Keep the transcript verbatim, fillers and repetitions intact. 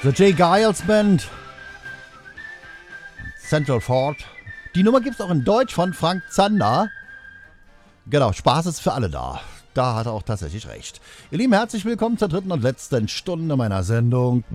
The Jay Giles Band. Central Ford. Die Nummer gibt es auch in Deutsch von Frank Zander. Genau, Spaß ist für alle da. Da hat er auch tatsächlich recht. Ihr Lieben, herzlich willkommen zur dritten und letzten Stunde meiner Sendung